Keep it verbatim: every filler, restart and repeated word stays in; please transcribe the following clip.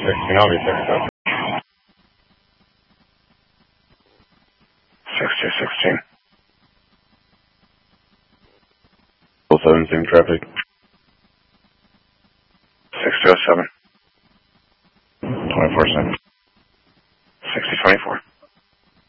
sixteen, I'll be six two. six two sixteen. seven, same traffic. six two oh seven. twenty-four seven.